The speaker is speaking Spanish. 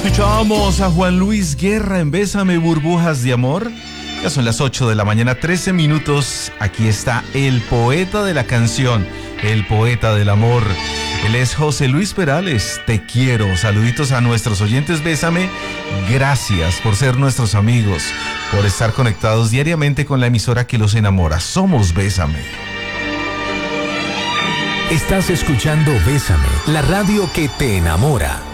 Escuchábamos a Juan Luis Guerra en Bésame, burbujas de amor. Ya son las 8 de la mañana, 13 minutos. Aquí está el poeta de la canción, el poeta del amor. Él es José Luis Perales. Te quiero. Saluditos a nuestros oyentes Bésame. Gracias por ser nuestros amigos, por estar conectados diariamente con la emisora que los enamora. Somos Bésame. Estás escuchando Bésame, la radio que te enamora.